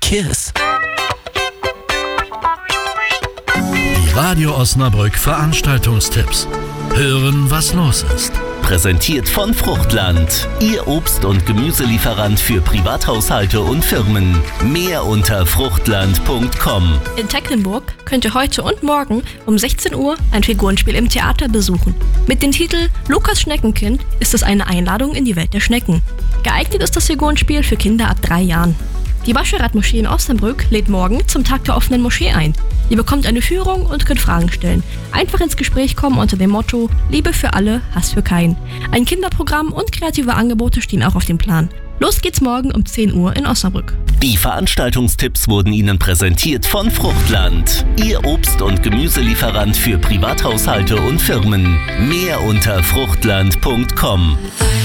Kiss. Die Radio Osnabrück Veranstaltungstipps. Hören, was los ist. Präsentiert von Fruchtland, Ihr Obst- und Gemüselieferant für Privathaushalte und Firmen. Mehr unter fruchtland.com. In Tecklenburg könnt ihr heute und morgen um 16 Uhr ein Figurenspiel im Theater besuchen. Mit dem Titel Lukas Schneckenkind ist es eine Einladung in die Welt der Schnecken. Geeignet ist das Figurenspiel für Kinder ab 3 Jahren. Die Bascherat-Moschee in Osnabrück lädt morgen zum Tag der offenen Moschee ein. Ihr bekommt eine Führung und könnt Fragen stellen. Einfach ins Gespräch kommen unter dem Motto Liebe für alle, Hass für keinen. Ein Kinderprogramm und kreative Angebote stehen auch auf dem Plan. Los geht's morgen um 10 Uhr in Osnabrück. Die Veranstaltungstipps wurden Ihnen präsentiert von Fruchtland, Ihr Obst- und Gemüselieferant für Privathaushalte und Firmen. Mehr unter fruchtland.com.